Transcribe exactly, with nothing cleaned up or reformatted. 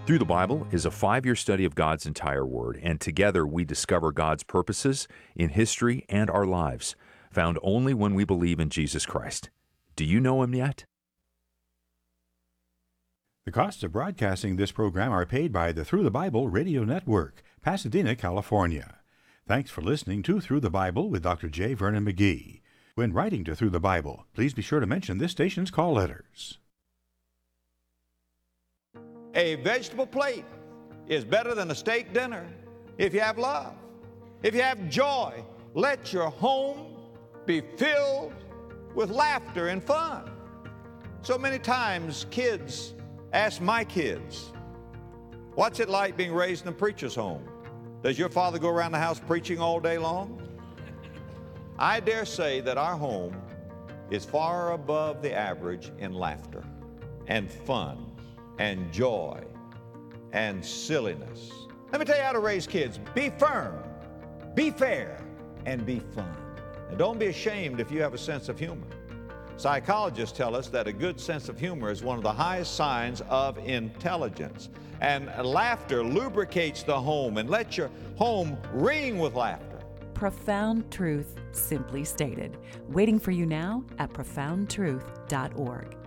Through the Bible is a five-year study of God's entire Word, and together we discover God's purposes in history and our lives, found only when we believe in Jesus Christ. Do you know Him yet? The costs of broadcasting this program are paid by the Through the Bible Radio Network, Pasadena, California. Thanks for listening to Through the Bible with Doctor J. Vernon McGee. When writing to Through the Bible, please be sure to mention this station's call letters. A vegetable plate is better than a steak dinner if you have love. If you have joy, let your home be filled with laughter and fun. So many times kids ask my kids, what's it like being raised in a preacher's home? Does your father go around the house preaching all day long? I dare say that our home is far above the average in laughter and fun and joy and silliness. Let me tell you how to raise kids. Be firm, be fair, and be fun. And don't be ashamed if you have a sense of humor. Psychologists tell us that a good sense of humor is one of the highest signs of intelligence. And laughter lubricates the home and lets your home ring with laughter. Profound truth, simply stated. Waiting for you now at profound truth dot org.